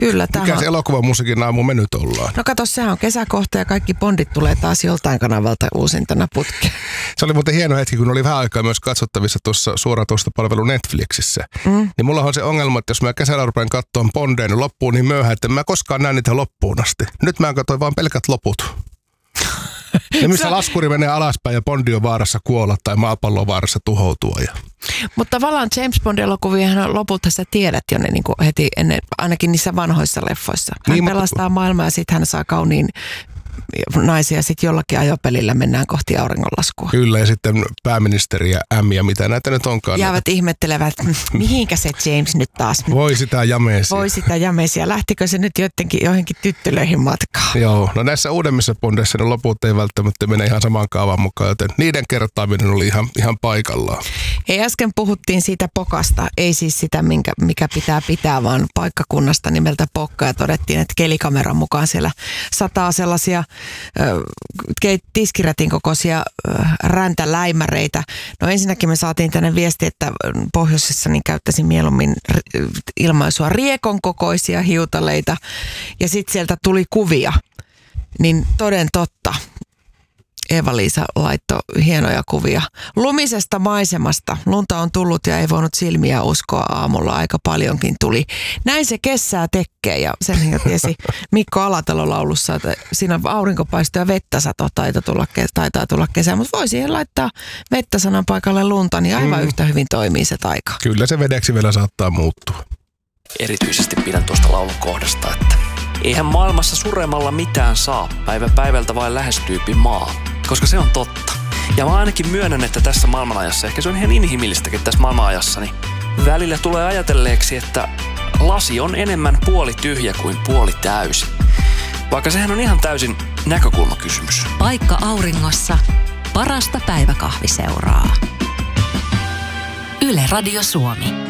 Kyllä. Mikä se elokuvamusiikin aamu me nyt ollaan? No kato, sehän on kesäkohta ja kaikki Bondit tulee taas joltain kanavalta uusintana putkeen. Se oli muuten hieno hetki, kun oli vähän aikaa myös katsottavissa tuossa suoratoistopalvelu Netflixissä. Niin mulla on se ongelma, että jos mä kesällä rupean katsomaan Bondeja niin loppuun niin myöhään, että mä koskaan näen niitä loppuun asti. Nyt mä katsoin vaan pelkät loput. Ja missä laskuri menee alaspäin ja Bondi on vaarassa kuolla tai maapallo on vaarassa tuhoutua. Mutta tavallaan James Bond-elokuviahan lopulta sä tiedät jo ne niin kuin heti ennen, ainakin niissä vanhoissa leffoissa. Hän niin, pelastaa maailmaa ja sitten hän saa kauniin naisia, sitten jollakin ajopelillä mennään kohti auringonlaskua. Kyllä, ja sitten pääministeri ja M ja mitä näitä nyt onkaan. Jäävät ihmettelevät, mihinkä se James nyt taas. Voi sitä jameesia. Voi sitä jameesia. Lähtikö se nyt johonkin tyttölöihin matkaan? Joo, no näissä uudemmissa Bondeissa ne loput ei välttämättä mene ihan saman kaavan mukaan, joten niiden kertaaminen oli ihan paikallaan. Hei, äsken puhuttiin siitä Pokasta, ei siis sitä, mikä pitää, vaan paikkakunnasta nimeltä Pokka, ja todettiin, että kelikameran mukaan siellä sataa sellaisia tiskirätin kokoisia räntäläimäreitä. No ensinnäkin me saatiin tänne viesti, että pohjoisessa niin käyttäisin mieluummin ilmaisua riekon kokoisia hiutaleita, ja sitten sieltä tuli kuvia, niin toden totta. Eeva-Liisa laittoi hienoja kuvia lumisesta maisemasta. Lunta on tullut ja ei voinut silmiä uskoa aamulla. Aika paljonkin tuli. Näin se kessää tekee, ja sen tiesi Mikko Alatalo laulussa, että siinä aurinkopaisto ja vettä sato taitaa tulla kesä. Mutta voi siihen laittaa vettä sanan paikalle lunta, niin aivan yhtä hyvin toimii se taika. Kyllä se vedeksi vielä saattaa muuttua. Erityisesti pidän tuosta laulun kohdasta, että eihän maailmassa suremalla mitään saa. Päivä päivältä vain lähestyypi maa. Koska se on totta. Ja mä ainakin myönnän, että tässä maailmanajassa, ehkä se on ihan inhimillistäkin tässä maailmanajassa, niin välillä tulee ajatelleeksi, että lasi on enemmän puoli tyhjä kuin puoli täysi. Vaikka sehän on ihan täysin näkökulmakysymys. Paikka auringossa. Parasta päiväkahviseuraa. Yle Radio Suomi.